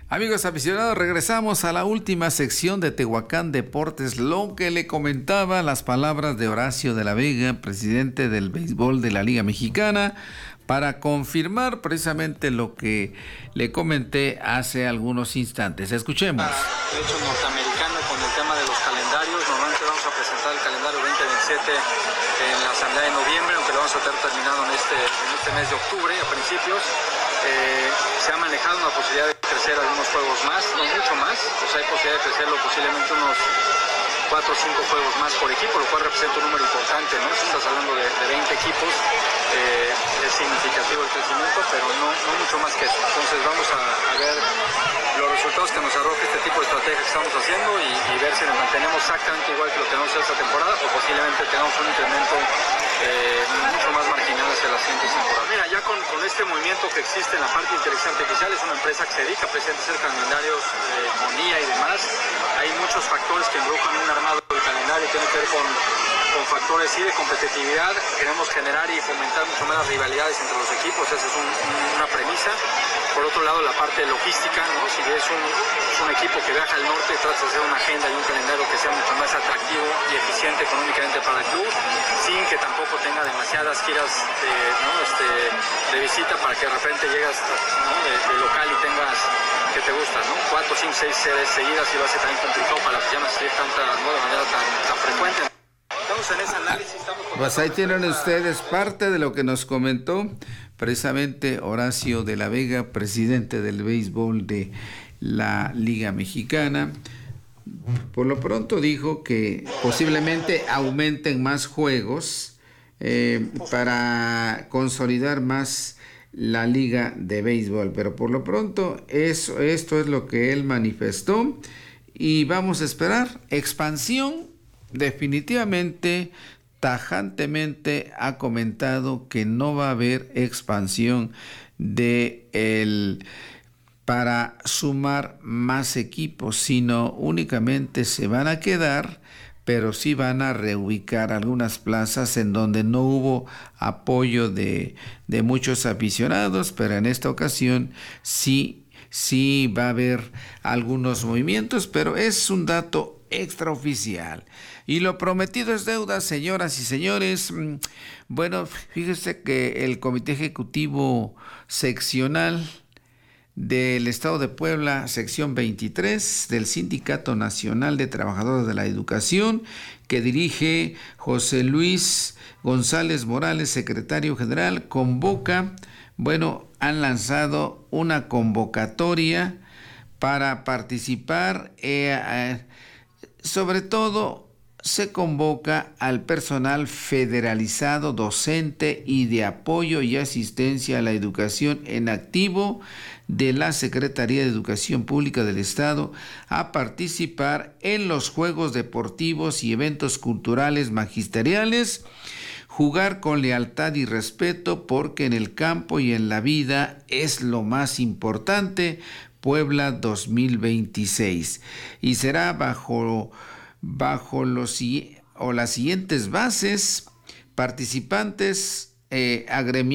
Amigos aficionados, regresamos a la última sección de Tehuacán Deportes, lo que le comentaba, las palabras de Horacio de la Vega, presidente del béisbol de la Liga Mexicana, para confirmar precisamente lo que le comenté hace algunos instantes. Escuchemos. El hecho norteamericano con el tema de los calendarios, normalmente vamos a presentar el calendario 2027 en la asamblea de noviembre, aunque lo vamos a tener terminado en este mes de octubre, a principios. Se ha manejado una posibilidad de crecer algunos juegos más, no mucho más, pues hay posibilidad de crecerlo posiblemente unos 4 o 5 juegos más por equipo, lo cual representa un número importante, ¿no? Si estás hablando de 20 equipos, es significativo el crecimiento, pero no mucho más que eso. Entonces vamos a ver los resultados que nos arroje este tipo de estrategia que estamos haciendo y ver si nos mantenemos exactamente igual que lo tenemos esta temporada o posiblemente tengamos un incremento mucho más marginal hacia la siguiente temporada. Mira, ya con este movimiento que existe en la parte de inteligencia artificial, es una empresa que se dedica precisamente a hacer calendarios con IA y demás. Hay muchos factores que involucran un armado del calendario, tiene que ver con factores de competitividad. Queremos generar y fomentar mucho más las rivalidades entre los equipos, esa es una premisa. Por otro lado, la parte logística, ¿no? Si es un equipo que viaja al norte, trata de hacer una agenda y un calendario que sea mucho más atractivo y eficiente económicamente para el club, sin que tampoco tenga demasiadas giras de visita para que de repente llegas, ¿no? de local y tengas que te gusta, ¿no? 4, 5, 6 series seguidas y lo hace también complicado para las llamas de manera tan frecuente. Estamos en ese análisis. Pues ahí tienen ustedes parte de lo que nos comentó precisamente Horacio de la Vega, presidente del béisbol de la Liga Mexicana. Por lo pronto dijo que posiblemente aumenten más juegos para consolidar más la liga de béisbol, pero por lo pronto esto es lo que él manifestó y vamos a esperar expansión. Definitivamente, tajantemente ha comentado que no va a haber expansión para sumar más equipos, sino únicamente se van a quedar, pero sí van a reubicar algunas plazas en donde no hubo apoyo de muchos aficionados, pero en esta ocasión sí va a haber algunos movimientos, pero es un dato extraoficial. Y lo prometido es deuda, señoras y señores. Bueno, fíjese que el Comité Ejecutivo Seccional del Estado de Puebla, sección 23, del Sindicato Nacional de Trabajadores de la Educación, que dirige José Luis González Morales, secretario general, han lanzado una convocatoria para participar, sobre todo se convoca al personal federalizado, docente y de apoyo y asistencia a la educación en activo de la Secretaría de Educación Pública del Estado a participar en los juegos deportivos y eventos culturales magisteriales, jugar con lealtad y respeto porque en el campo y en la vida es lo más importante. Puebla 2026 y será bajo las siguientes bases: participantes agremiados